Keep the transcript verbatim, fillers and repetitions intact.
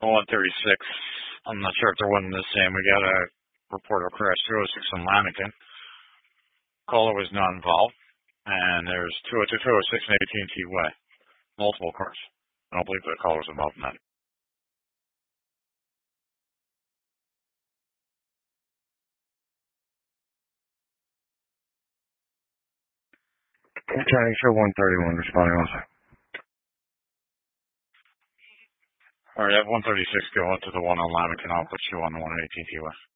one thirty-six. I'm not sure if they're one and the same. We got a report of crash two oh six in Lamican. Caller was not involved. And there's two oh two, two oh six in A T and T Way. Multiple cars. I don't believe the caller was involved in that. County show one thirty-one responding also. All right, I have one thirty-six going to the one on Lamican. I'll put you on the one at A T and T West.